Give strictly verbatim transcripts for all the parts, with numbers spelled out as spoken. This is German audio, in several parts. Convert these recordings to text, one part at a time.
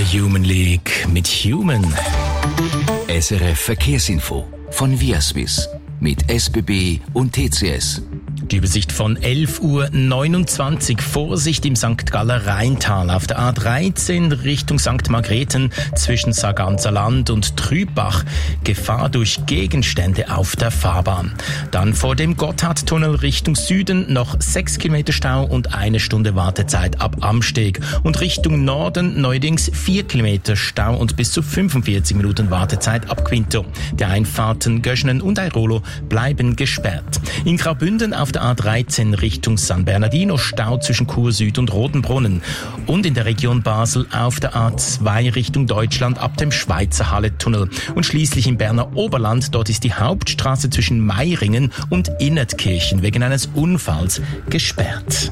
Human League mit Human. S R F Verkehrsinfo von Viaswiss mit S B B und T C S. Die Übersicht von elf Uhr neunundzwanzig. Vorsicht im Sankt Galler Rheintal auf der A dreizehn Richtung Sankt Margrethen zwischen Sarganserland und Trübach. Gefahr durch Gegenstände auf der Fahrbahn. Dann vor dem Gotthardtunnel Richtung Süden noch sechs Kilometer Stau und eine Stunde Wartezeit ab Amsteg. Und Richtung Norden neuerdings vier Kilometer Stau und bis zu fünfundvierzig Minuten Wartezeit ab Quinto. Die Einfahrten Göschenen und Airolo bleiben gesperrt. In Graubünden auf der A dreizehn Richtung San Bernardino Stau zwischen Chur Süd und Rotenbrunnen. Und in der Region Basel auf der A zwei Richtung Deutschland ab dem Schweizer Halle-Tunnel. Und schließlich im Berner Oberland, dort ist die Hauptstraße zwischen Meiringen und Innertkirchen wegen eines Unfalls gesperrt.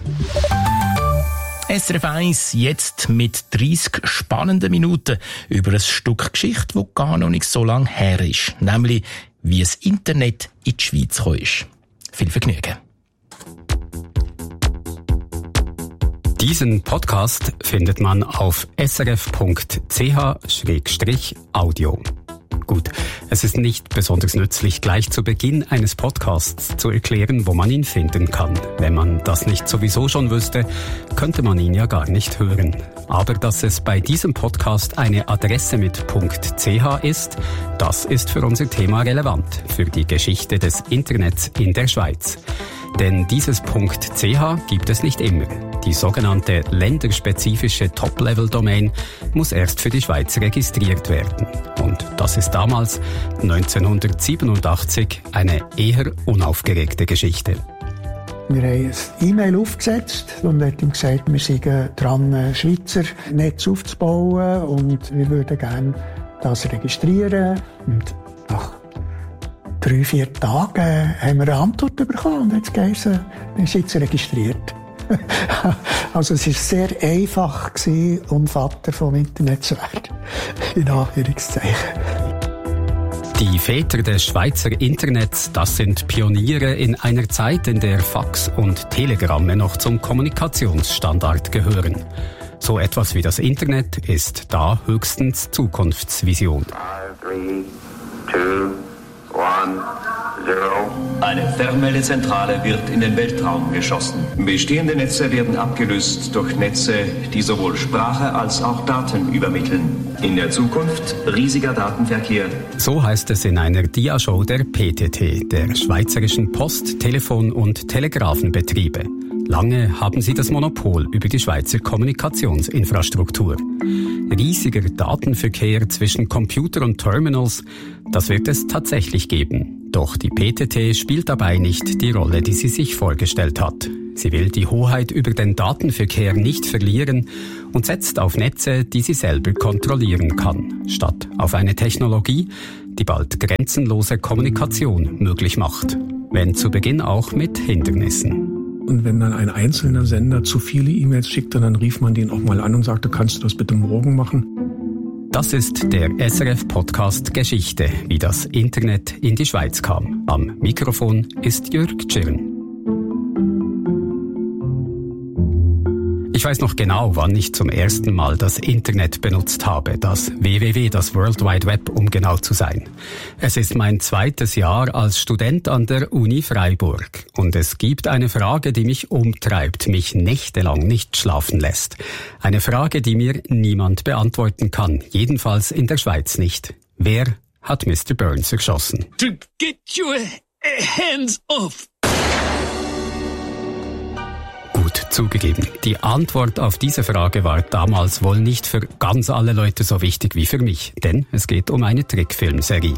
S R F eins jetzt mit dreißig spannenden Minuten über ein Stück Geschichte, das gar noch nicht so lange her ist. Nämlich, wie das Internet in die Schweiz gekommen ist. Viel Vergnügen. Diesen Podcast findet man auf s r f punkt c h slash audio. Gut, es ist nicht besonders nützlich, gleich zu Beginn eines Podcasts zu erklären, wo man ihn finden kann. Wenn man das nicht sowieso schon wüsste, könnte man ihn ja gar nicht hören. Aber dass es bei diesem Podcast eine Adresse mit .ch ist, das ist für unser Thema relevant, für die Geschichte des Internets in der Schweiz. Denn dieses .ch gibt es nicht immer. Die sogenannte länderspezifische Top-Level-Domain muss erst für die Schweiz registriert werden. Und das ist damals, neunzehnhundertsiebenundachtzig, eine eher unaufgeregte Geschichte. Wir haben ein E-Mail aufgesetzt und haben ihm gesagt, wir sind dran, ein Schweizer Netz aufzubauen und wir würden gerne das registrieren. Und nach drei, vier Tagen haben wir eine Antwort bekommen und jetzt geheißen, wir sind jetzt registriert. Also es war sehr einfach gewesen, um Vater vom Internet zu werden. In Anführungszeichen. Die Väter des Schweizer Internets, das sind Pioniere in einer Zeit, in der Fax und Telegramme noch zum Kommunikationsstandard gehören. So etwas wie das Internet ist da höchstens Zukunftsvision. five, three, two, one, zero. Eine Fernmeldezentrale wird in den Weltraum geschossen. Bestehende Netze werden abgelöst durch Netze, die sowohl Sprache als auch Daten übermitteln. In der Zukunft riesiger Datenverkehr. So heißt es in einer Dia-Show der P T T, der Schweizerischen Post-, Telefon- und Telegrafenbetriebe. Lange haben sie das Monopol über die Schweizer Kommunikationsinfrastruktur. Riesiger Datenverkehr zwischen Computer und Terminals, das wird es tatsächlich geben. Doch die P T T spielt dabei nicht die Rolle, die sie sich vorgestellt hat. Sie will die Hoheit über den Datenverkehr nicht verlieren und setzt auf Netze, die sie selber kontrollieren kann, statt auf eine Technologie, die bald grenzenlose Kommunikation möglich macht. Wenn zu Beginn auch mit Hindernissen. Und wenn dann ein einzelner Sender zu viele E-Mails schickt, dann rief man den auch mal an und sagte, kannst du das bitte morgen machen? Das ist der S R F-Podcast Geschichte, wie das Internet in die Schweiz kam. Am Mikrofon ist Jörg Tschirn. Ich weiß noch genau, wann ich zum ersten Mal das Internet benutzt habe, das W W W, das World Wide Web, um genau zu sein. Es ist mein zweites Jahr als Student an der Uni Freiburg. Und es gibt eine Frage, die mich umtreibt, mich nächtelang nicht schlafen lässt. Eine Frage, die mir niemand beantworten kann, jedenfalls in der Schweiz nicht. Wer hat Mister Burns erschossen? To get your hands off! Gut, zugegeben. Die Antwort auf diese Frage war damals wohl nicht für ganz alle Leute so wichtig wie für mich, denn es geht um eine Trickfilmserie.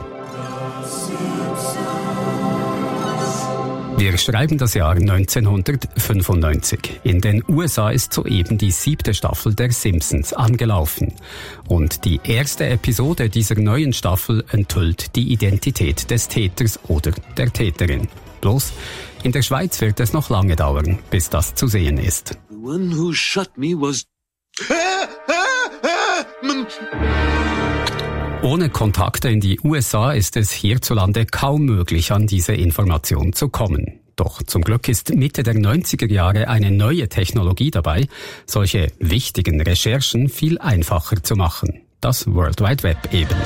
Wir schreiben das Jahr neunzehnhundertfünfundneunzig. In den U S A ist soeben die siebte Staffel der Simpsons angelaufen. Und die erste Episode dieser neuen Staffel enthüllt die Identität des Täters oder der Täterin. Bloß, in der Schweiz wird es noch lange dauern, bis das zu sehen ist. The one who shot me was... Ohne Kontakte in die U S A ist es hierzulande kaum möglich, an diese Information zu kommen. Doch zum Glück ist Mitte der neunziger Jahre eine neue Technologie dabei, solche wichtigen Recherchen viel einfacher zu machen. Das World Wide Web eben.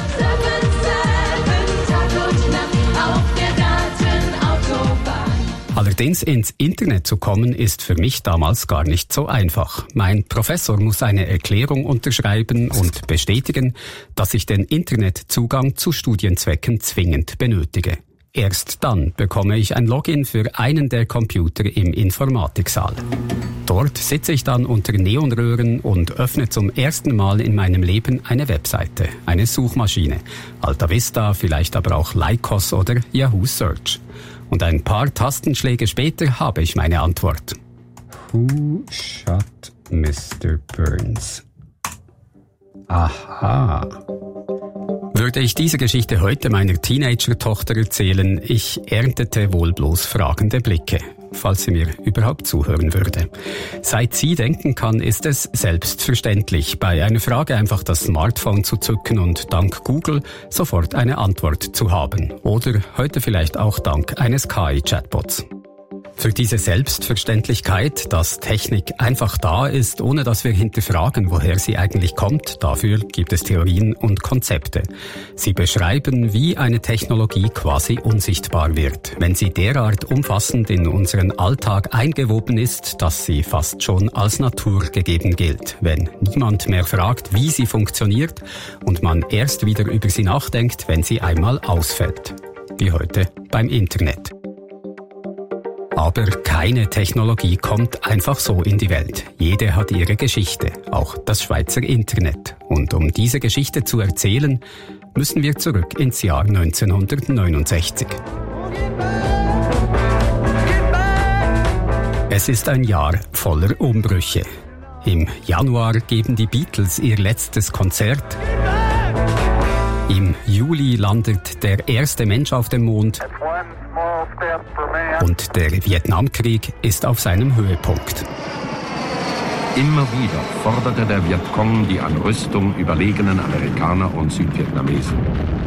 Allerdings ins Internet zu kommen, ist für mich damals gar nicht so einfach. Mein Professor muss eine Erklärung unterschreiben und bestätigen, dass ich den Internetzugang zu Studienzwecken zwingend benötige. Erst dann bekomme ich ein Login für einen der Computer im Informatiksaal. Dort sitze ich dann unter Neonröhren und öffne zum ersten Mal in meinem Leben eine Webseite, eine Suchmaschine. Alta Vista, vielleicht aber auch Lycos oder Yahoo Search. Und ein paar Tastenschläge später habe ich meine Antwort. Who shot Mister Burns? Aha. Würde ich diese Geschichte heute meiner Teenager-Tochter erzählen, ich erntete wohl bloß fragende Blicke, falls sie mir überhaupt zuhören würde. Seit sie denken kann, ist es selbstverständlich, bei einer Frage einfach das Smartphone zu zücken und dank Google sofort eine Antwort zu haben. Oder heute vielleicht auch dank eines K I-Chatbots. Für diese Selbstverständlichkeit, dass Technik einfach da ist, ohne dass wir hinterfragen, woher sie eigentlich kommt, dafür gibt es Theorien und Konzepte. Sie beschreiben, wie eine Technologie quasi unsichtbar wird, wenn sie derart umfassend in unseren Alltag eingewoben ist, dass sie fast schon als naturgegeben gilt, wenn niemand mehr fragt, wie sie funktioniert und man erst wieder über sie nachdenkt, wenn sie einmal ausfällt. Wie heute beim Internet. Aber keine Technologie kommt einfach so in die Welt. Jede hat ihre Geschichte, auch das Schweizer Internet. Und um diese Geschichte zu erzählen, müssen wir zurück ins Jahr neunzehnhundertneunundsechzig. Es ist ein Jahr voller Umbrüche. Im Januar geben die Beatles ihr letztes Konzert. Im Juli landet der erste Mensch auf dem Mond. Und der Vietnamkrieg ist auf seinem Höhepunkt. Immer wieder forderte der Vietcong die an Rüstung überlegenen Amerikaner und Südvietnamesen.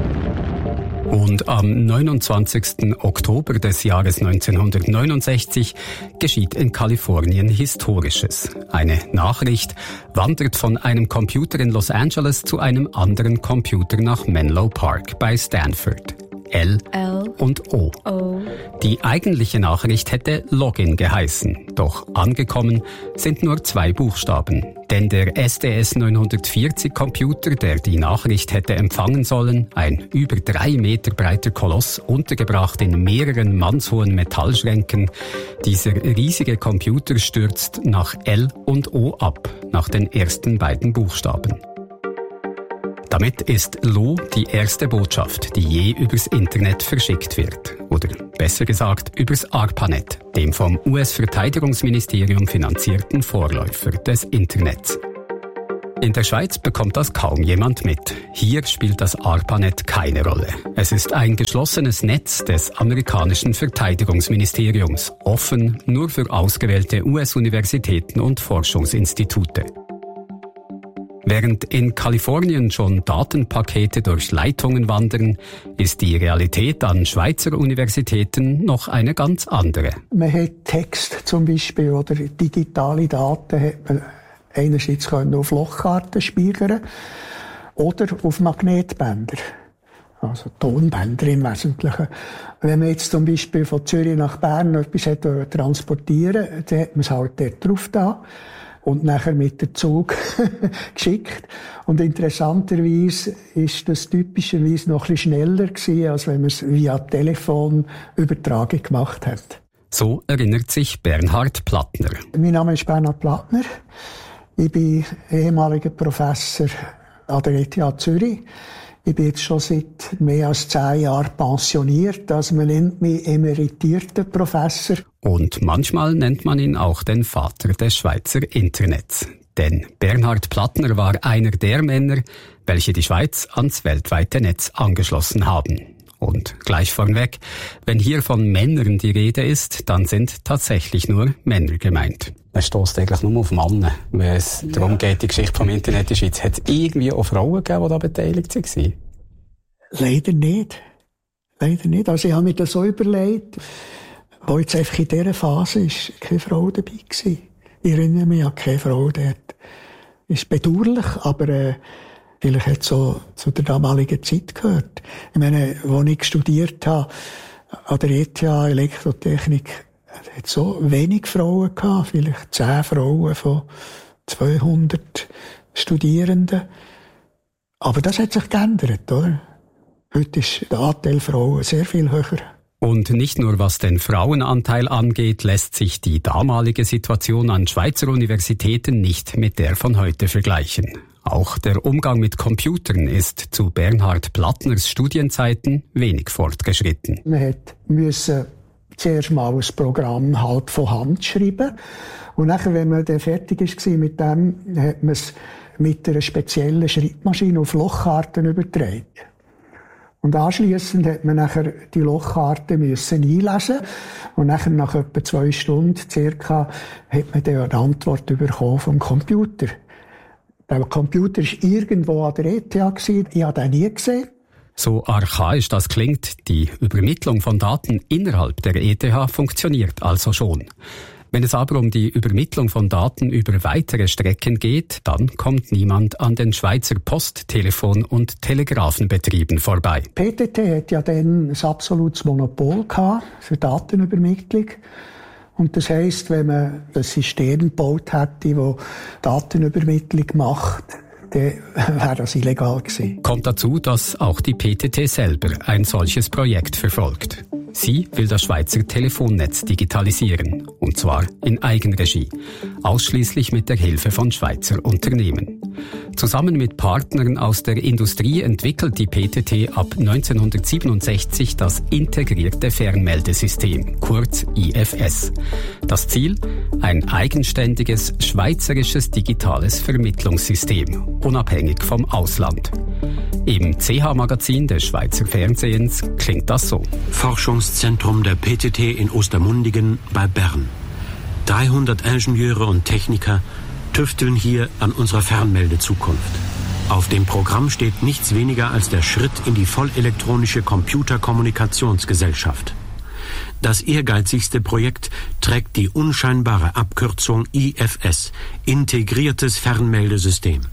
Und am neunundzwanzigsten Oktober des Jahres neunzehnhundertneunundsechzig geschieht in Kalifornien Historisches. Eine Nachricht wandert von einem Computer in Los Angeles zu einem anderen Computer nach Menlo Park bei Stanford. L, L und O. O. Die eigentliche Nachricht hätte Login geheißen, doch angekommen sind nur zwei Buchstaben. Denn der S D S neunhundertvierzig Computer, der die Nachricht hätte empfangen sollen, ein über drei Meter breiter Koloss, untergebracht in mehreren mannshohen Metallschränken, dieser riesige Computer stürzt nach L und O ab, nach den ersten beiden Buchstaben. Damit ist L O die erste Botschaft, die je übers Internet verschickt wird. Oder besser gesagt, übers ARPANET, dem vom U S-Verteidigungsministerium finanzierten Vorläufer des Internets. In der Schweiz bekommt das kaum jemand mit. Hier spielt das ARPANET keine Rolle. Es ist ein geschlossenes Netz des amerikanischen Verteidigungsministeriums, offen nur für ausgewählte U S-Universitäten und Forschungsinstitute. Während in Kalifornien schon Datenpakete durch Leitungen wandern, ist die Realität an Schweizer Universitäten noch eine ganz andere. Man hat Text zum Beispiel oder digitale Daten hat man einerseits können auf Lochkarten speichern oder auf Magnetbänder, also Tonbänder im Wesentlichen. Wenn man jetzt zum Beispiel von Zürich nach Bern etwas hätte transportieren wollte, dann hat man es halt dort drauf da. Und nachher mit dem Zug geschickt. Und interessanterweise ist das typischerweise noch ein bisschen schneller gewesen, als wenn man es via Telefon Übertragung gemacht hat. So erinnert sich Bernhard Plattner. Mein Name ist Bernhard Plattner. Ich bin ehemaliger Professor an der E T H Zürich. Ich bin jetzt schon seit mehr als zehn Jahren pensioniert, also man nennt mich emeritierter Professor. Und manchmal nennt man ihn auch den Vater des Schweizer Internets. Denn Bernhard Plattner war einer der Männer, welche die Schweiz ans weltweite Netz angeschlossen haben. Und gleich vornweg, wenn hier von Männern die Rede ist, dann sind tatsächlich nur Männer gemeint. Man stösst eigentlich nur auf Männer, wenn es ja. darum geht, die Geschichte vom Internet in der Schweiz. Hat es irgendwie auch Frauen gegeben, die da beteiligt waren? Leider nicht. Leider nicht. Also ich habe mir das so überlegt. Wo jetzt einfach in dieser Phase ist keine Frau dabei gewesen. Ich erinnere mich an keine Frau dort. Ist bedauerlich, aber äh, vielleicht hat es so zu der damaligen Zeit gehört. Ich meine, als ich studiert habe, an der E T H Elektrotechnik, hat es so wenig Frauen gehabt, vielleicht zehn Frauen von zweihundert Studierenden. Aber das hat sich geändert, oder? Heute ist der Anteil Frauen sehr viel höher. Und nicht nur was den Frauenanteil angeht, lässt sich die damalige Situation an Schweizer Universitäten nicht mit der von heute vergleichen. Auch der Umgang mit Computern ist zu Bernhard Plattners Studienzeiten wenig fortgeschritten. Man musste zuerst mal ein Programm halt von Hand schreiben. Und nachher, wenn man dann fertig war mit dem, hat man es mit einer speziellen Schreibmaschine auf Lochkarten übertragen. Und anschliessend hat man nachher die Lochkarten müssen einlesen. Und nachher, nach etwa zwei Stunden circa, hat man dann eine Antwort bekommen vom Computer. Der Computer war irgendwo an der E T H. Ich habe den nie gesehen. So archaisch das klingt, die Übermittlung von Daten innerhalb der E T H funktioniert also schon. Wenn es aber um die Übermittlung von Daten über weitere Strecken geht, dann kommt niemand an den Schweizer Post-, Telefon- und Telegrafenbetrieben vorbei. P T T hat ja dann ein absolutes Monopol gehabt für Datenübermittlung. Und das heisst, wenn man ein System gebaut hätte, das Datenübermittlung macht, dann wäre das illegal gewesen. Kommt dazu, dass auch die P T T selber ein solches Projekt verfolgt. Sie will das Schweizer Telefonnetz digitalisieren, und zwar in Eigenregie, ausschließlich mit der Hilfe von Schweizer Unternehmen. Zusammen mit Partnern aus der Industrie entwickelt die P T T ab neunzehnhundertsiebenundsechzig das integrierte Fernmeldesystem, kurz I F S. Das Ziel? Ein eigenständiges schweizerisches digitales Vermittlungssystem, unabhängig vom Ausland. Im C H-Magazin des Schweizer Fernsehens klingt das so. Forschungszentrum der P T T in Ostermundigen bei Bern. dreihundert Ingenieure und Techniker tüfteln hier an unserer Fernmeldezukunft. Auf dem Programm steht nichts weniger als der Schritt in die vollelektronische Computerkommunikationsgesellschaft. Das ehrgeizigste Projekt trägt die unscheinbare Abkürzung I F S, Integriertes Fernmeldesystem.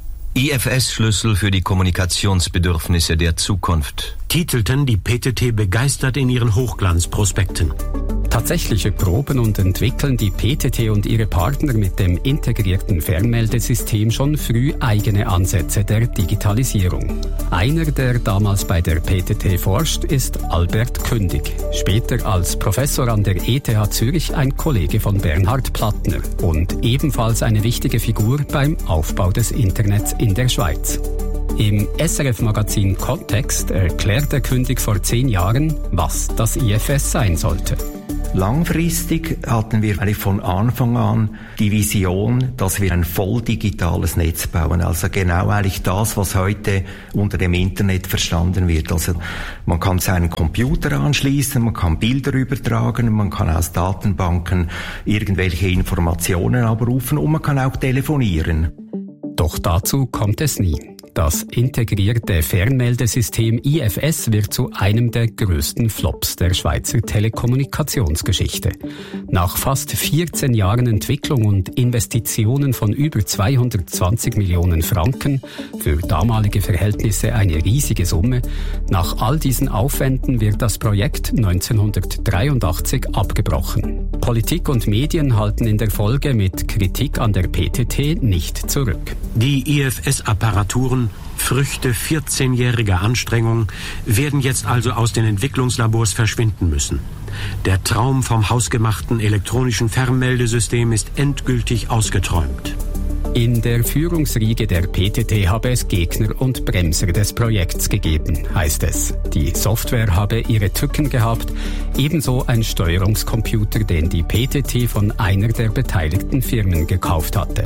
I F S-Schlüssel für die Kommunikationsbedürfnisse der Zukunft, titelten die P T T begeistert in ihren Hochglanzprospekten. Tatsächliche Proben und entwickeln die P T T und ihre Partner mit dem integrierten Fernmeldesystem schon früh eigene Ansätze der Digitalisierung. Einer, der damals bei der P T T forscht, ist Albert Kündig. Später als Professor an der E T H Zürich ein Kollege von Bernhard Plattner und ebenfalls eine wichtige Figur beim Aufbau des Internets in der Schweiz. Im S R F-Magazin Kontext erklärte Kündig vor zehn Jahren, was das I F S sein sollte. Langfristig hatten wir eigentlich von Anfang an die Vision, dass wir ein voll digitales Netz bauen. Also genau eigentlich das, was heute unter dem Internet verstanden wird. Also man kann seinen Computer anschließen, man kann Bilder übertragen, man kann aus Datenbanken irgendwelche Informationen abrufen und man kann auch telefonieren. Doch dazu kommt es nie. Das integrierte Fernmeldesystem I F S wird zu einem der größten Flops der Schweizer Telekommunikationsgeschichte. Nach fast vierzehn Jahren Entwicklung und Investitionen von über zweihundertzwanzig Millionen Franken, für damalige Verhältnisse eine riesige Summe, nach all diesen Aufwänden wird das Projekt neunzehnhundertdreiundachtzig abgebrochen. Politik und Medien halten in der Folge mit Kritik an der P T T nicht zurück. Die I F S-Apparaturen, Früchte vierzehnjähriger Anstrengung, werden jetzt also aus den Entwicklungslabors verschwinden müssen. Der Traum vom hausgemachten elektronischen Fernmeldesystem ist endgültig ausgeträumt. In der Führungsriege der P T T habe es Gegner und Bremser des Projekts gegeben, heißt es. Die Software habe ihre Tücken gehabt, ebenso ein Steuerungscomputer, den die P T T von einer der beteiligten Firmen gekauft hatte.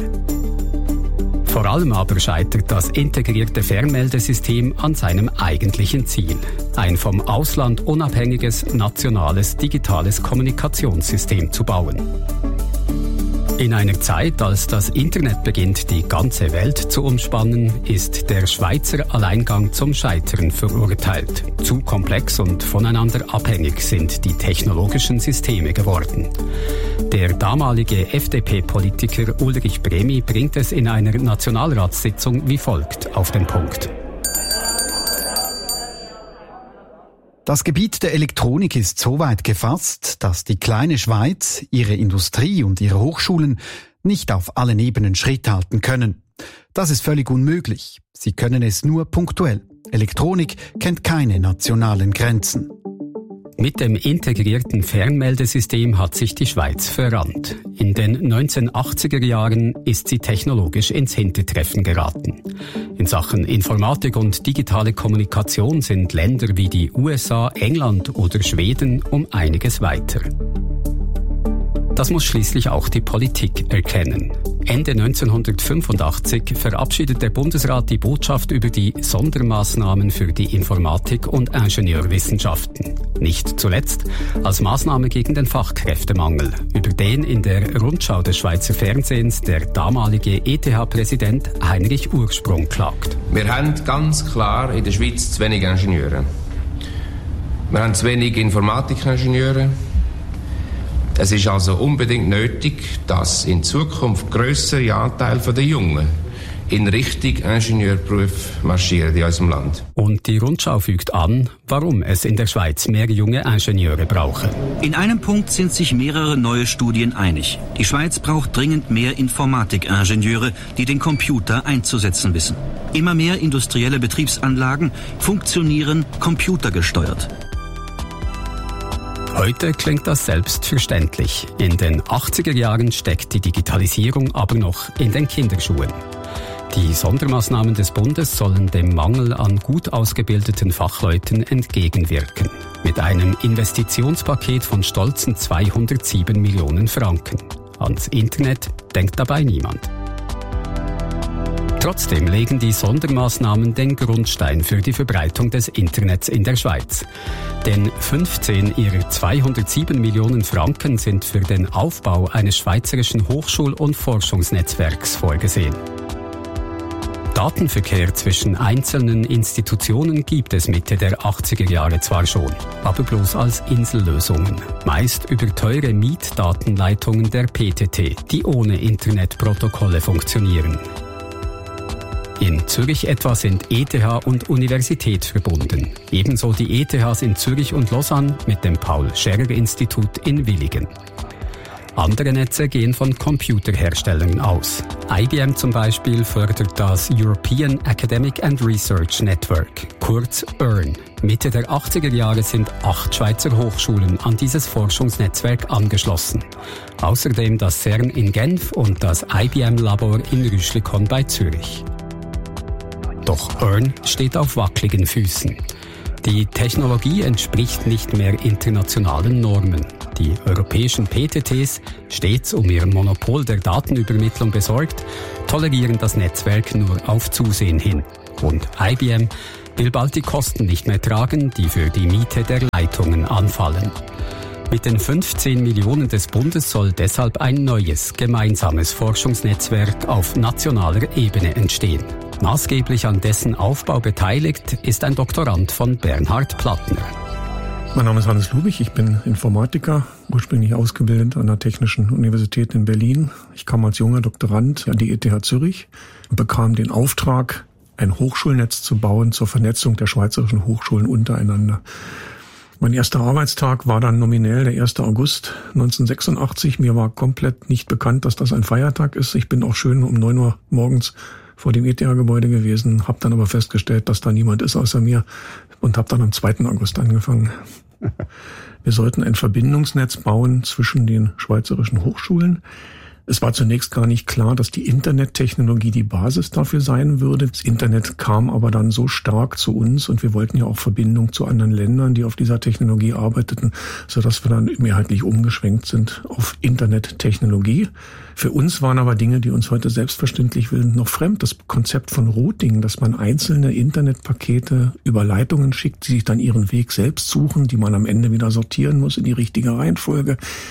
Vor allem aber scheitert das integrierte Fernmeldesystem an seinem eigentlichen Ziel: ein vom Ausland unabhängiges, nationales, digitales Kommunikationssystem zu bauen. In einer Zeit, als das Internet beginnt, die ganze Welt zu umspannen, ist der Schweizer Alleingang zum Scheitern verurteilt. Zu komplex und voneinander abhängig sind die technologischen Systeme geworden. Der damalige F D P-Politiker Ulrich Bremi bringt es in einer Nationalratssitzung wie folgt auf den Punkt. Das Gebiet der Elektronik ist so weit gefasst, dass die kleine Schweiz, ihre Industrie und ihre Hochschulen nicht auf allen Ebenen Schritt halten können. Das ist völlig unmöglich. Sie können es nur punktuell. Elektronik kennt keine nationalen Grenzen. Mit dem integrierten Fernmeldesystem hat sich die Schweiz verrannt. In den neunzehnhundertachtziger Jahren ist sie technologisch ins Hintertreffen geraten. In Sachen Informatik und digitale Kommunikation sind Länder wie die U S A, England oder Schweden um einiges weiter. Das muss schließlich auch die Politik erkennen. Ende neunzehnhundertfünfundachtzig verabschiedet der Bundesrat die Botschaft über die Sondermaßnahmen für die Informatik- und Ingenieurwissenschaften. Nicht zuletzt als Maßnahme gegen den Fachkräftemangel, über den in der Rundschau des Schweizer Fernsehens der damalige E T H-Präsident Heinrich Ursprung klagt. Wir haben ganz klar in der Schweiz zu wenig Ingenieure. Wir haben zu wenig Informatikingenieure. Es ist also unbedingt nötig, dass in Zukunft grössere Anteil der Jungen in Richtung Ingenieurberuf marschieren in unserem Land. Und die Rundschau fügt an, warum es in der Schweiz mehr junge Ingenieure brauche. In einem Punkt sind sich mehrere neue Studien einig. Die Schweiz braucht dringend mehr Informatikingenieure, die den Computer einzusetzen wissen. Immer mehr industrielle Betriebsanlagen funktionieren computergesteuert. Heute klingt das selbstverständlich. In den achtziger Jahren steckt die Digitalisierung aber noch in den Kinderschuhen. Die Sondermaßnahmen des Bundes sollen dem Mangel an gut ausgebildeten Fachleuten entgegenwirken. Mit einem Investitionspaket von stolzen zweihundertsieben Millionen Franken. Ans Internet denkt dabei niemand. Trotzdem legen die Sondermaßnahmen den Grundstein für die Verbreitung des Internets in der Schweiz. Denn fünfzehn ihrer zweihundertsieben Millionen Franken sind für den Aufbau eines schweizerischen Hochschul- und Forschungsnetzwerks vorgesehen. Datenverkehr zwischen einzelnen Institutionen gibt es Mitte der achtziger Jahre zwar schon, aber bloß als Insellösungen. Meist über teure Mietdatenleitungen der P T T, die ohne Internetprotokolle funktionieren. In Zürich etwa sind E T H und Universität verbunden. Ebenso die E T Hs in Zürich und Lausanne mit dem Paul-Scherrer-Institut in Willigen. Andere Netze gehen von Computerherstellern aus. I B M zum Beispiel fördert das European Academic and Research Network, kurz E R N. Mitte der achtziger Jahre sind acht Schweizer Hochschulen an dieses Forschungsnetzwerk angeschlossen. Außerdem das CERN in Genf und das I B M-Labor in Rüschlikon bei Zürich. Doch E R N steht auf wackeligen Füßen. Die Technologie entspricht nicht mehr internationalen Normen. Die europäischen P T Ts, stets um ihr Monopol der Datenübermittlung besorgt, tolerieren das Netzwerk nur auf Zusehen hin. Und I B M will bald die Kosten nicht mehr tragen, die für die Miete der Leitungen anfallen. Mit den fünfzehn Millionen des Bundes soll deshalb ein neues, gemeinsames Forschungsnetzwerk auf nationaler Ebene entstehen. Maßgeblich an dessen Aufbau beteiligt ist ein Doktorand von Bernhard Plattner. Mein Name ist Hannes Lubich, ich bin Informatiker, ursprünglich ausgebildet an der Technischen Universität in Berlin. Ich kam als junger Doktorand an die E T H Zürich und bekam den Auftrag, ein Hochschulnetz zu bauen zur Vernetzung der schweizerischen Hochschulen untereinander. Mein erster Arbeitstag war dann nominell der erster August neunzehnhundertsechsundachtzig. Mir war komplett nicht bekannt, dass das ein Feiertag ist. Ich bin auch schön um neun Uhr morgens vor dem E T H-Gebäude gewesen, habe dann aber festgestellt, dass da niemand ist außer mir und habe dann am zweiten August angefangen. Wir sollten ein Verbindungsnetz bauen zwischen den schweizerischen Hochschulen. Es war zunächst gar nicht klar, dass die Internettechnologie die Basis dafür sein würde. Das Internet kam aber dann so stark zu uns und wir wollten ja auch Verbindung zu anderen Ländern, die auf dieser Technologie arbeiteten, sodass wir dann mehrheitlich umgeschwenkt sind auf Internettechnologie. Für uns waren aber Dinge, die uns heute selbstverständlich sind, noch fremd. Das Konzept von Routing, dass man einzelne Internetpakete über Leitungen schickt, die sich dann ihren Weg selbst suchen, die man am Ende wieder sortieren muss in die richtige Reihenfolge.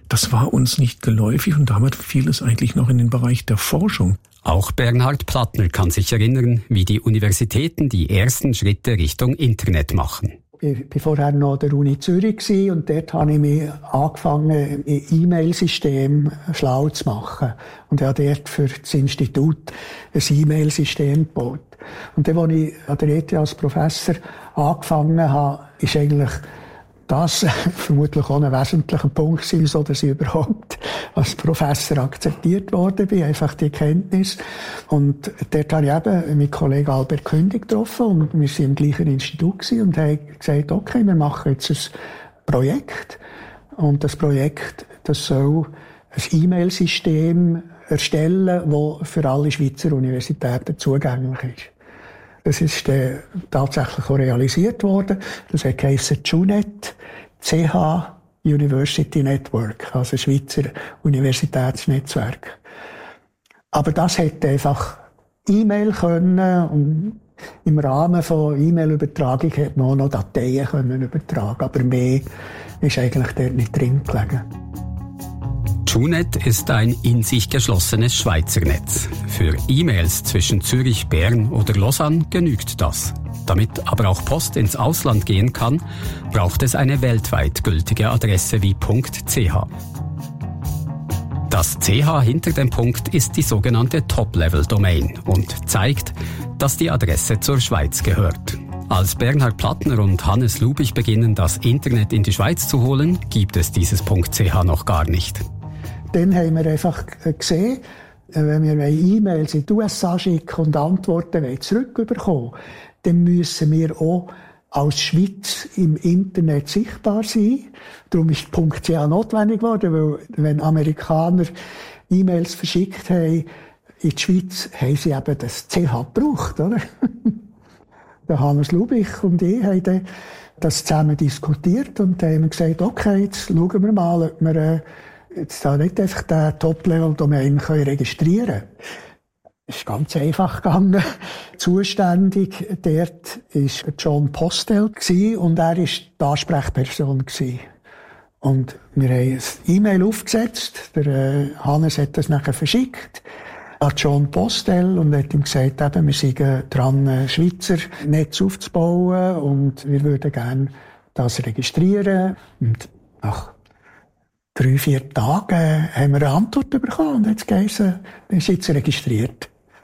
Das war uns nicht geläufig und damit fiel es eigentlich noch in den Bereich der Forschung. Auch Bernhard Plattner kann sich erinnern, wie die Universitäten die ersten Schritte Richtung Internet machen. Ich war vorher noch an der Uni Zürich und dort habe ich mich angefangen, ein E-Mail-System schlau zu machen. Und ich habe dort für das Institut ein E-Mail-System gebaut. Und dann, als ich an der E T H als Professor angefangen habe, ist eigentlich das vermutlich auch ein wesentlicher Punkt gewesen, so dass ich überhaupt als Professor akzeptiert worden bin, einfach die Kenntnis. Und dort habe ich eben meinen Kollegen Albert Kündig getroffen und wir waren im gleichen Institut gewesen und haben gesagt, okay, wir machen jetzt ein Projekt. Und das Projekt, das soll ein E-Mail-System erstellen, das für alle Schweizer Universitäten zugänglich ist. Das ist äh, tatsächlich auch realisiert worden. Das hat geheissen JUNET, C H University Network, also Schweizer Universitätsnetzwerk. Aber das hätte einfach E-Mail können und im Rahmen von E-Mail-Übertragung hätte man auch noch Dateien können übertragen, aber mehr ist eigentlich dort nicht drin gelegen. JUNET ist ein in sich geschlossenes Schweizer Netz. Für E-Mails zwischen Zürich, Bern oder Lausanne genügt das. Damit aber auch Post ins Ausland gehen kann, braucht es eine weltweit gültige Adresse wie .ch. Das C H hinter dem Punkt ist die sogenannte Top-Level-Domain und zeigt, dass die Adresse zur Schweiz gehört. Als Bernhard Plattner und Hannes Lubich beginnen, das Internet in die Schweiz zu holen, gibt es dieses .ch noch gar nicht. Dann haben wir einfach gesehen, wenn wir E-Mails in die U S A schicken und Antworten zurückbekommen, dann müssen wir auch als Schweiz im Internet sichtbar sein. Darum ist .ch notwendig geworden, weil wenn Amerikaner E-Mails verschickt haben in die Schweiz, haben sie eben das C H gebraucht, oder? Der Hannes Lubich und ich haben dann das zusammen diskutiert und dann haben wir gesagt, okay, jetzt schauen wir mal, ob wir äh, jetzt da nicht einfach den Top-Level-Domain registrieren können. Es ist ganz einfach gegangen. Zuständig dort war John Postel und er war die Ansprechperson. Und wir haben ein E-Mail aufgesetzt. Der äh, Hannes hat das nachher verschickt an John Postel und hat ihm gesagt, eben, wir sind dran, ein Schweizer Netz aufzubauen und wir würden gerne das registrieren. Und nach drei, vier Tagen haben wir eine Antwort bekommen und jetzt geheißen, wir sind jetzt registriert.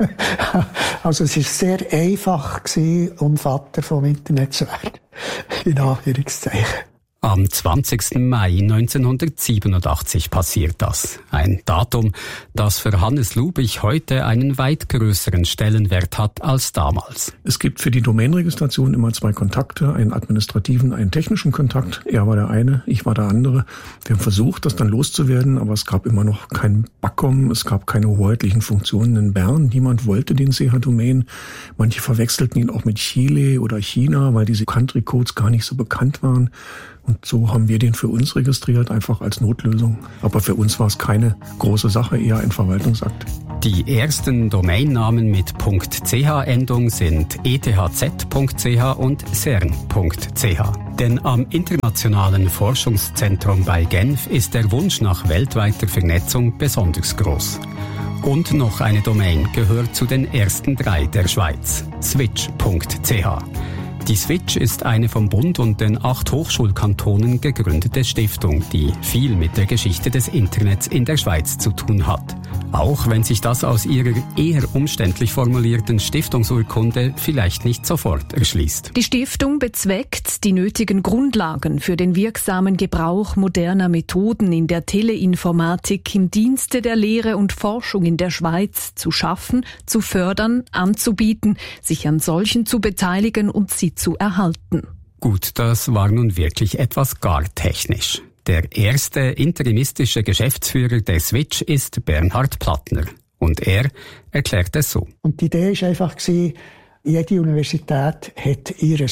Also es war sehr einfach gewesen, um Vater vom Internet zu werden. In Anführungszeichen. Am zwanzigsten Mai neunzehnhundertsiebenundachtzig passiert das. Ein Datum, das für Hannes Lubich heute einen weit größeren Stellenwert hat als damals. Es gibt für die Domainregistration immer zwei Kontakte, einen administrativen, einen technischen Kontakt. Er war der eine, ich war der andere. Wir haben versucht, das dann loszuwerden, aber es gab immer noch kein Backcom, es gab keine hoheitlichen Funktionen in Bern. Niemand wollte den C H-Domain. Manche verwechselten ihn auch mit Chile oder China, weil diese Country-Codes gar nicht so bekannt waren. Und so haben wir den für uns registriert, einfach als Notlösung. Aber für uns war es keine große Sache, eher ein Verwaltungsakt. Die ersten Domainnamen mit .ch-Endung sind E T H Z Punkt C H und cern Punkt C H. Denn am Internationalen Forschungszentrum bei Genf ist der Wunsch nach weltweiter Vernetzung besonders groß. Und noch eine Domain gehört zu den ersten drei der Schweiz, switch Punkt C H. Die Switch ist eine vom Bund und den acht Hochschulkantonen gegründete Stiftung, die viel mit der Geschichte des Internets in der Schweiz zu tun hat. Auch wenn sich das aus ihrer eher umständlich formulierten Stiftungsurkunde vielleicht nicht sofort erschließt. Die Stiftung bezweckt, die nötigen Grundlagen für den wirksamen Gebrauch moderner Methoden in der Teleinformatik im Dienste der Lehre und Forschung in der Schweiz zu schaffen, zu fördern, anzubieten, sich an solchen zu beteiligen und sie zu erhalten. Gut, das war nun wirklich etwas gar technisch. Der erste interimistische Geschäftsführer der Switch ist Bernhard Plattner. Und er erklärt es so. Und die Idee war einfach, jede Universität hat ihr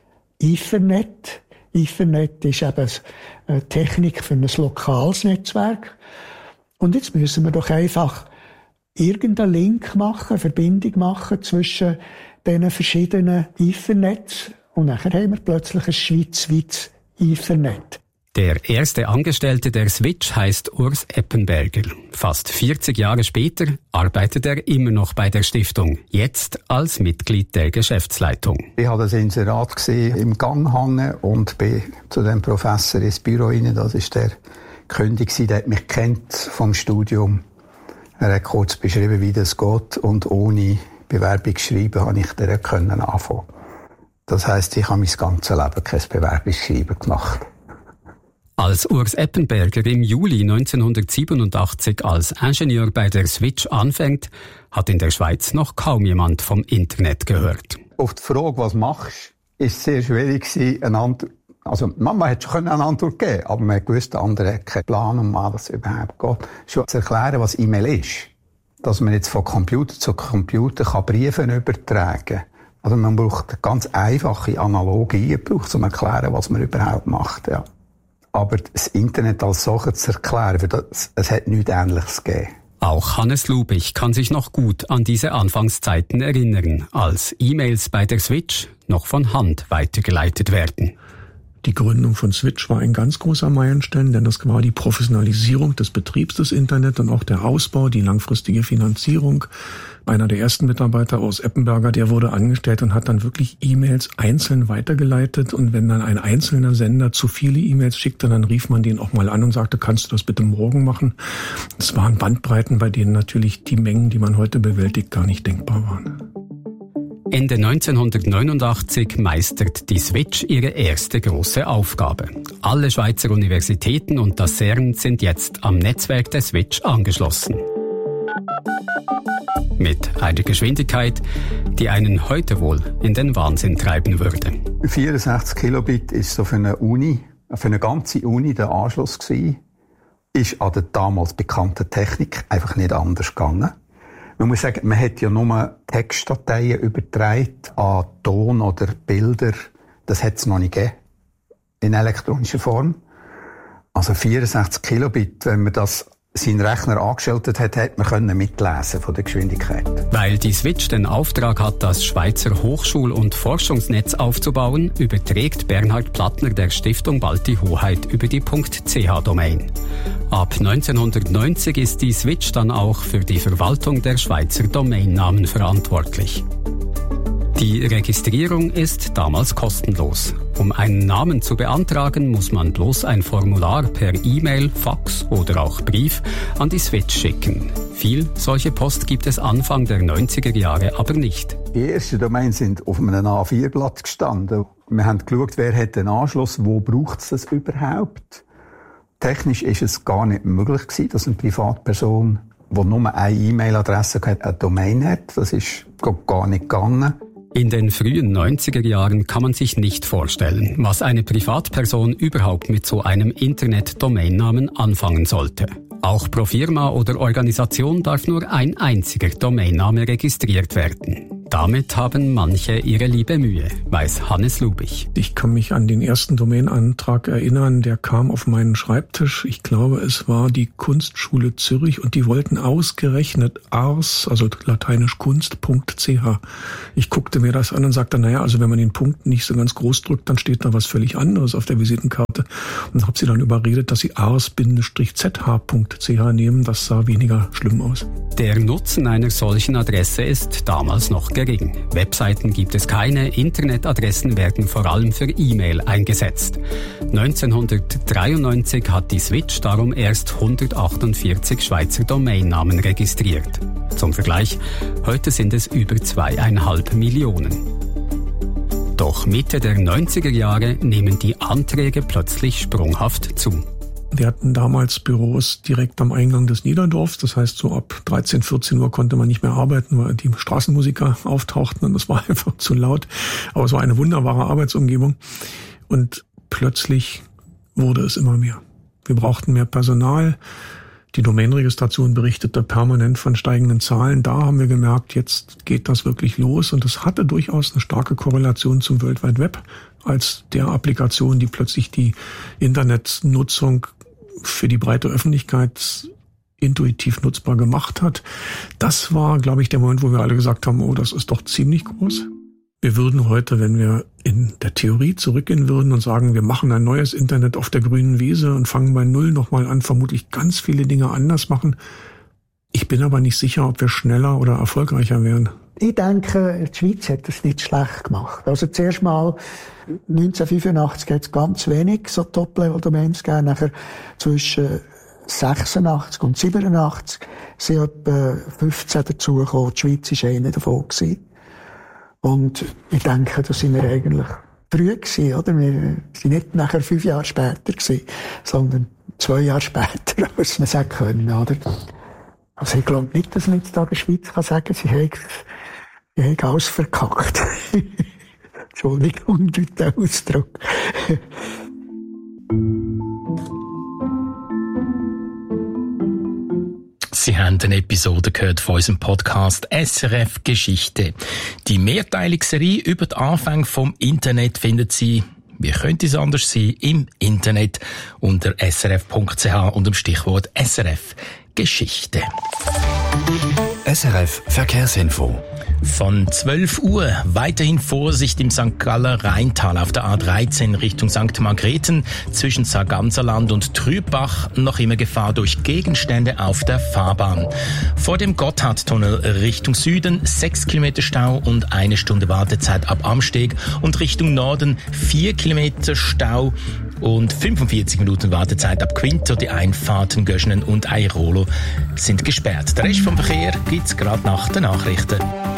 Ethernet. Ethernet ist eben eine Technik für ein lokales Netzwerk. Und jetzt müssen wir doch einfach irgendeinen Link machen, eine Verbindung machen zwischen diesen verschiedenen Ethernets. Und nachher haben wir plötzlich ein schweizweites Ethernet. Der erste Angestellte der Switch heißt Urs Eppenberger. Fast vierzig Jahre später arbeitet er immer noch bei der Stiftung, jetzt als Mitglied der Geschäftsleitung. Ich habe das Inserat gesehen, im Gang hängen und bin zu dem Professor ins Büro rein. Das ist der König, der hat mich kennt vom Studium. Er hat kurz beschrieben, wie das geht, und ohne Bewerbung schreiben habe ich direkt anfangen. Das heisst, ich habe mein ganzes Leben kein Bewerbungsschreiben gemacht. Als Urs Eppenberger im Juli neunzehnhundertsiebenundachtzig als Ingenieur bei der Switch anfängt, hat in der Schweiz noch kaum jemand vom Internet gehört. Auf die Frage, was machst du, ist es sehr schwierig gewesen, eine Antwort. Also, Mama hätte schon eine Antwort geben, aber man wusste, der andere hat keinen Plan, um was das überhaupt geht. Schon zu erklären, was E-Mail ist. Dass man jetzt von Computer zu Computer kann Briefe übertragen kann. Also, man braucht eine ganz einfache Analogie, um zu erklären, was man überhaupt macht, ja. Aber das Internet als solches zu erklären, für das, es hat nichts Ähnliches gegeben. Auch Hannes Lubich kann sich noch gut an diese Anfangszeiten erinnern, als E-Mails bei der Switch noch von Hand weitergeleitet werden. Die Gründung von Switch war ein ganz großer Meilenstein, denn das war die Professionalisierung des Betriebs des Internet und auch der Ausbau, die langfristige Finanzierung. Einer der ersten Mitarbeiter aus Eppenberger, der wurde angestellt und hat dann wirklich E-Mails einzeln weitergeleitet. Und wenn dann ein einzelner Sender zu viele E-Mails schickte, dann rief man den auch mal an und sagte, kannst du das bitte morgen machen? Es waren Bandbreiten, bei denen natürlich die Mengen, die man heute bewältigt, gar nicht denkbar waren. Ende neunzehnhundertneunundachtzig meistert die Switch ihre erste große Aufgabe. Alle Schweizer Universitäten und das CERN sind jetzt am Netzwerk der Switch angeschlossen. Mit einer Geschwindigkeit, die einen heute wohl in den Wahnsinn treiben würde. vierundsechzig Kilobit ist so für eine Uni, für eine ganze Uni der Anschluss gewesen. Ist an der damals bekannten Technik einfach nicht anders gegangen. Man muss sagen, man hat ja nur Textdateien übertragen an Ton oder Bilder. Das hat es noch nicht gegeben. In elektronischer Form. Also vierundsechzig Kilobit, wenn man das seinen Rechner angeschaltet hat, hat man können mitlesen von der Geschwindigkeit. Weil die Switch den Auftrag hat, das Schweizer Hochschul- und Forschungsnetz aufzubauen, überträgt Bernhard Plattner der Stiftung bald die Hoheit über die .ch-Domain. Ab neunzehnhundertneunzig ist die Switch dann auch für die Verwaltung der Schweizer Domainnamen verantwortlich. Die Registrierung ist damals kostenlos. Um einen Namen zu beantragen, muss man bloß ein Formular per E-Mail, Fax oder auch Brief an die Switch schicken. Viel solche Post gibt es Anfang der neunziger Jahre aber nicht. Die ersten Domains sind auf einem A vier Blatt gestanden. Wir haben geschaut, wer hat den Anschluss, wo braucht es das überhaupt. Technisch ist es gar nicht möglich gewesen, dass eine Privatperson, die nur eine E-Mail-Adresse hat, eine Domain hat. Das ist gar nicht gegangen. In den frühen neunziger Jahren kann man sich nicht vorstellen, was eine Privatperson überhaupt mit so einem Internet-Domainnamen anfangen sollte. Auch pro Firma oder Organisation darf nur ein einziger Domainname registriert werden. Damit haben manche ihre liebe Mühe, weiß Hannes Lubich. Ich kann mich an den ersten Domainantrag erinnern, der kam auf meinen Schreibtisch. Ich glaube, es war die Kunstschule Zürich und die wollten ausgerechnet ars, also lateinisch kunst.ch. Ich guckte mir das an und sagte, naja, also wenn man den Punkt nicht so ganz groß drückt, dann steht da was völlig anderes auf der Visitenkarte. Und habe sie dann überredet, dass sie ars-z h.ch nehmen. Das sah weniger schlimm aus. Der Nutzen einer solchen Adresse ist damals noch gering. Webseiten gibt es keine, Internetadressen werden vor allem für E-Mail eingesetzt. neunzehnhundertdreiundneunzig hat die Switch darum erst hundertachtundvierzig Schweizer Domainnamen registriert. Zum Vergleich, heute sind es über zweieinhalb Millionen. Doch Mitte der neunziger Jahre nehmen die Anträge plötzlich sprunghaft zu. Wir hatten damals Büros direkt am Eingang des Niederdorfs. Das heißt, so ab dreizehn, vierzehn Uhr konnte man nicht mehr arbeiten, weil die Straßenmusiker auftauchten und das war einfach zu laut. Aber es war eine wunderbare Arbeitsumgebung. Und plötzlich wurde es immer mehr. Wir brauchten mehr Personal. Die Domainregistration berichtete permanent von steigenden Zahlen. Da haben wir gemerkt, jetzt geht das wirklich los. Und es hatte durchaus eine starke Korrelation zum World Wide Web als der Applikation, die plötzlich die Internetnutzung für die breite Öffentlichkeit intuitiv nutzbar gemacht hat. Das war, glaube ich, der Moment, wo wir alle gesagt haben, oh, das ist doch ziemlich groß. Wir würden heute, wenn wir in der Theorie zurückgehen würden und sagen, wir machen ein neues Internet auf der grünen Wiese und fangen bei Null nochmal an, vermutlich ganz viele Dinge anders machen. Ich bin aber nicht sicher, ob wir schneller oder erfolgreicher wären. Ich denke, die Schweiz hat das nicht schlecht gemacht. Also zuerst mal neunzehnhundertfünfundachtzig hat es ganz wenig so Top-Level-Domains gegeben. Nachher zwischen sechsundachtzig und siebenundachtzig sind etwa fünfzehn dazugekommen. Die Schweiz war einer davon gewesen. Und ich denke, da sind wir eigentlich früh gewesen, oder? Wir sind nicht nachher fünf Jahre später gewesen, sondern zwei Jahre später, als man sagen können, oder? Also ich glaube nicht, dass man jetzt da der Schweiz kann sagen, sie haben, sie haben alles verkackt. Entschuldigung, der Ausdruck. Sie haben eine Episode gehört von unserem Podcast S R F Geschichte. Die mehrteilige Serie über die Anfänge vom Internet finden Sie, wie könnte es anders sein, im Internet unter s r f punkt c h unter dem Stichwort S R F Geschichte. S R F Verkehrsinfo. Von zwölf Uhr weiterhin Vorsicht im Sankt Galler Rheintal auf der A dreizehn Richtung Sankt Margrethen zwischen Sarganserland und Trübach. Noch immer Gefahr durch Gegenstände auf der Fahrbahn. Vor dem Gotthardtunnel Richtung Süden sechs Kilometer Stau und eine Stunde Wartezeit ab Amsteg und Richtung Norden vier Kilometer Stau und fünfundvierzig Minuten Wartezeit ab Quinto. Die Einfahrten Göschenen und Airolo sind gesperrt. Der Rest vom Verkehr gibt's gerade nach den Nachrichten.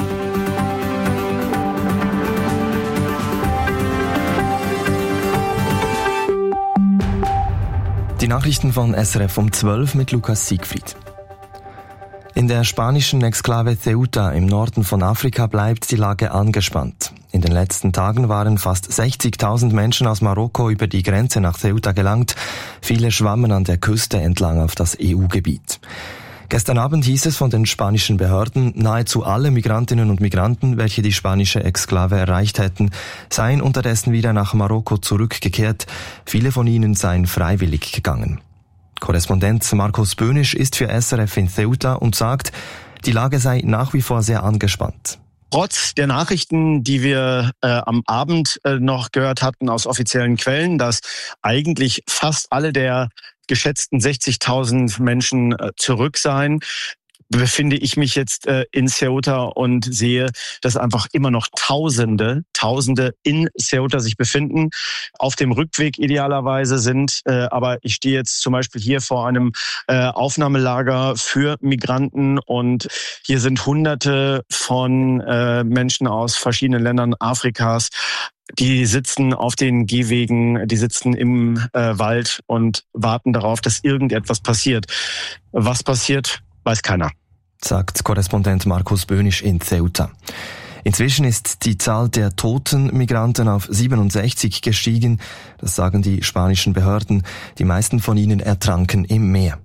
Die Nachrichten von S R F um zwölf mit Lukas Siegfried. In der spanischen Exklave Ceuta im Norden von Afrika bleibt die Lage angespannt. In den letzten Tagen waren fast sechzigtausend Menschen aus Marokko über die Grenze nach Ceuta gelangt. Viele schwammen an der Küste entlang auf das E U-Gebiet. Gestern Abend hieß es von den spanischen Behörden, nahezu alle Migrantinnen und Migranten, welche die spanische Exklave erreicht hätten, seien unterdessen wieder nach Marokko zurückgekehrt. Viele von ihnen seien freiwillig gegangen. Korrespondent Markus Böhnisch ist für S R F in Ceuta und sagt, die Lage sei nach wie vor sehr angespannt. Trotz der Nachrichten, die wir äh, am Abend äh, noch gehört hatten aus offiziellen Quellen, dass eigentlich fast alle der geschätzten sechzigtausend Menschen äh, zurück seien, befinde ich mich jetzt äh, in Ceuta und sehe, dass einfach immer noch Tausende, Tausende in Ceuta sich befinden, auf dem Rückweg idealerweise sind. Äh, aber ich stehe jetzt zum Beispiel hier vor einem äh, Aufnahmelager für Migranten und hier sind Hunderte von äh, Menschen aus verschiedenen Ländern Afrikas. Die sitzen auf den Gehwegen, die sitzen im äh, Wald und warten darauf, dass irgendetwas passiert. Was passiert, weiß keiner. Sagt Korrespondent Markus Böhnisch in Ceuta. Inzwischen ist die Zahl der toten Migranten auf siebenundsechzig gestiegen. Das sagen die spanischen Behörden. Die meisten von ihnen ertranken im Meer.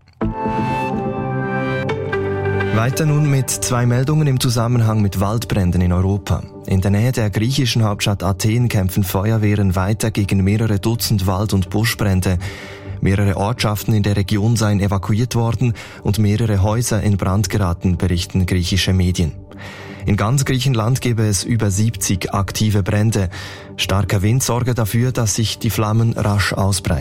Weiter nun mit zwei Meldungen im Zusammenhang mit Waldbränden in Europa. In der Nähe der griechischen Hauptstadt Athen kämpfen Feuerwehren weiter gegen mehrere Dutzend Wald- und Buschbrände. Mehrere Ortschaften in der Region seien evakuiert worden und mehrere Häuser in Brand geraten, berichten griechische Medien. In ganz Griechenland gebe es über siebzig aktive Brände. Starker Wind sorge dafür, dass sich die Flammen rasch ausbreiten.